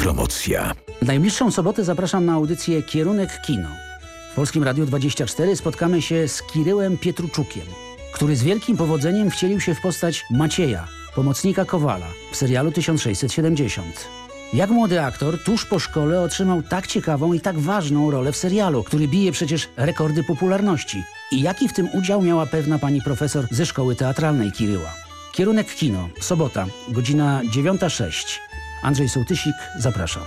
Autopromocja. W najbliższą sobotę zapraszam na audycję Kierunek Kino. W Polskim Radiu 24 spotkamy się z Kiryłem Pietruczukiem, który z wielkim powodzeniem wcielił się w postać Macieja, pomocnika Kowala w serialu 1670. Jak młody aktor tuż po szkole otrzymał tak ciekawą i tak ważną rolę w serialu, który bije przecież rekordy popularności. I jaki w tym udział miała pewna pani profesor ze szkoły teatralnej Kiryła. Kierunek Kino, sobota, godzina 9:06. Andrzej Sołtysik, zapraszam.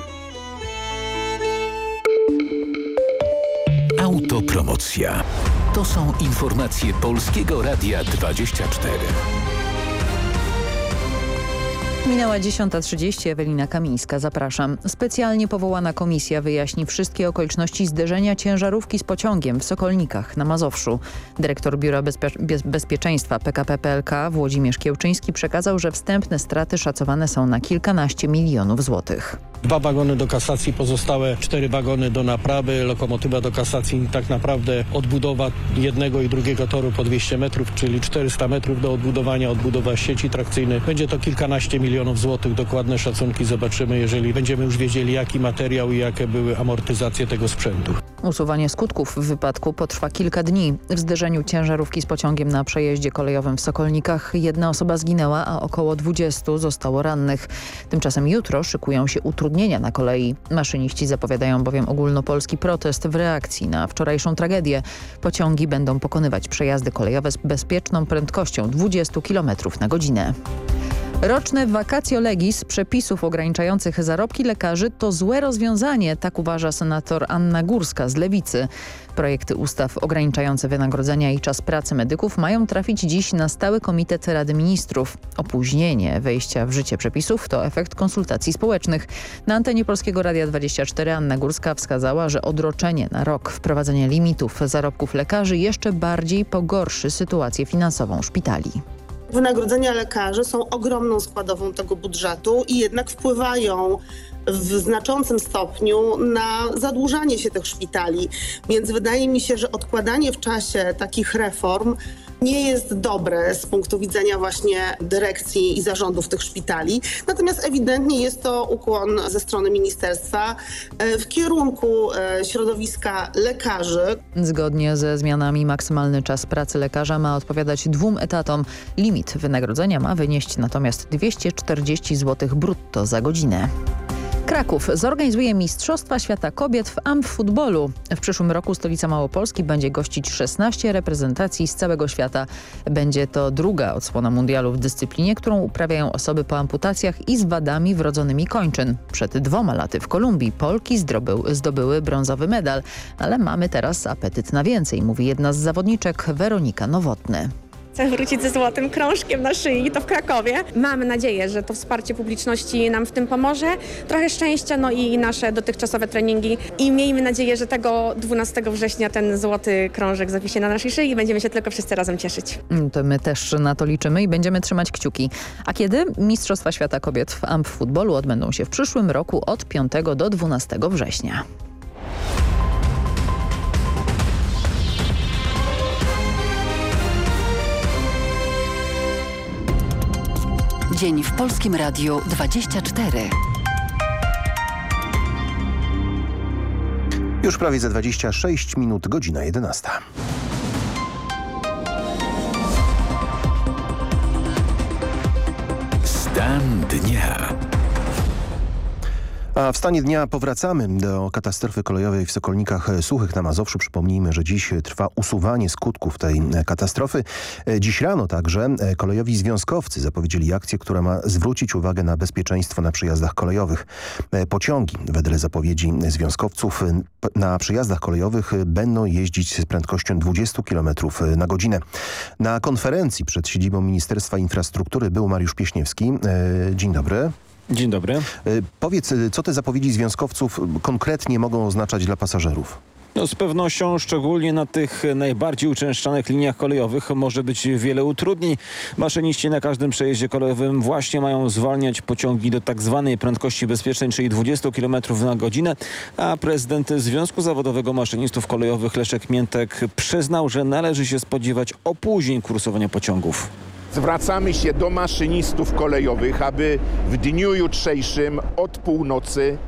Autopromocja. To są informacje Polskiego Radia 24. Minęła 10:30, Ewelina Kamińska, zapraszam. Specjalnie powołana komisja wyjaśni wszystkie okoliczności zderzenia ciężarówki z pociągiem w Sokolnikach na Mazowszu. Dyrektor Biura Bezpieczeństwa PKP PLK Włodzimierz Kiełczyński przekazał, że wstępne straty szacowane są na kilkanaście milionów złotych. 2 wagony do kasacji, pozostałe 4 wagony do naprawy, lokomotywa do kasacji. Tak naprawdę odbudowa jednego i drugiego toru po 200 metrów, czyli 400 metrów do odbudowania, odbudowa sieci trakcyjnej. Będzie to kilkanaście milionów złotych. Dokładne szacunki zobaczymy, jeżeli będziemy już wiedzieli, jaki materiał i jakie były amortyzacje tego sprzętu. Usuwanie skutków wypadku potrwa kilka dni. W zderzeniu ciężarówki z pociągiem na przejeździe kolejowym w Sokolnikach 1 osoba zginęła, a około 20 zostało rannych. Tymczasem jutro szykują się utrudnienia na kolei. Maszyniści zapowiadają bowiem ogólnopolski protest w reakcji na wczorajszą tragedię. Pociągi będą pokonywać przejazdy kolejowe z bezpieczną prędkością 20 km na godzinę. Roczne vacatio legis przepisów ograniczających zarobki lekarzy to złe rozwiązanie, tak uważa senator Anna Górska z Lewicy. Projekty ustaw ograniczające wynagrodzenia i czas pracy medyków mają trafić dziś na stały komitet Rady Ministrów. Opóźnienie wejścia w życie przepisów to efekt konsultacji społecznych. Na antenie Polskiego Radia 24 Anna Górska wskazała, że odroczenie na rok wprowadzenia limitów zarobków lekarzy jeszcze bardziej pogorszy sytuację finansową szpitali. Wynagrodzenia lekarzy są ogromną składową tego budżetu i jednak wpływają w znaczącym stopniu na zadłużanie się tych szpitali. Więc wydaje mi się, że odkładanie w czasie takich reform nie jest dobre z punktu widzenia właśnie dyrekcji i zarządów tych szpitali. Natomiast ewidentnie jest to ukłon ze strony ministerstwa w kierunku środowiska lekarzy. Zgodnie ze zmianami maksymalny czas pracy lekarza ma odpowiadać 2 etatom. Limit wynagrodzenia ma wynieść natomiast 240 zł brutto za godzinę. Kraków zorganizuje Mistrzostwa Świata Kobiet w amfutbolu. W przyszłym roku stolica Małopolski będzie gościć 16 reprezentacji z całego świata. Będzie to druga odsłona mundialu w dyscyplinie, którą uprawiają osoby po amputacjach i z wadami wrodzonymi kończyn. Przed 2 laty w Kolumbii Polki zdobyły brązowy medal, ale mamy teraz apetyt na więcej, mówi jedna z zawodniczek Weronika Nowotny. Chcę wrócić ze złotym krążkiem na szyi, to w Krakowie. Mamy nadzieję, że to wsparcie publiczności nam w tym pomoże. Trochę szczęścia, no i nasze dotychczasowe treningi. I miejmy nadzieję, że tego 12 września ten złoty krążek zawiśnie na naszej szyi i będziemy się tylko wszyscy razem cieszyć. To my też na to liczymy i będziemy trzymać kciuki. A kiedy? Mistrzostwa Świata Kobiet w amfutbolu odbędą się w przyszłym roku od 5 do 12 września. Dzień w Polskim Radiu 24. Już prawie za 26 minut, godzina 11. Stan dnia. A w stanie dnia powracamy do katastrofy kolejowej w Sokolnikach Suchych na Mazowszu. Przypomnijmy, że dziś trwa usuwanie skutków tej katastrofy. Dziś rano także kolejowi związkowcy zapowiedzieli akcję, która ma zwrócić uwagę na bezpieczeństwo na przejazdach kolejowych. Pociągi, wedle zapowiedzi związkowców, na przejazdach kolejowych będą jeździć z prędkością 20 km na godzinę. Na konferencji przed siedzibą Ministerstwa Infrastruktury był Mariusz Pieśniewski. Dzień dobry. Dzień dobry. Powiedz, co te zapowiedzi związkowców konkretnie mogą oznaczać dla pasażerów? No z pewnością, szczególnie na tych najbardziej uczęszczanych liniach kolejowych, może być wiele utrudnień. Maszyniści na każdym przejeździe kolejowym właśnie mają zwalniać pociągi do tak zwanej prędkości bezpiecznej, czyli 20 km na godzinę, a prezydent Związku Zawodowego Maszynistów Kolejowych Leszek Miętek przyznał, że należy się spodziewać opóźnień kursowania pociągów. Zwracamy się do maszynistów kolejowych, aby w dniu jutrzejszym od północy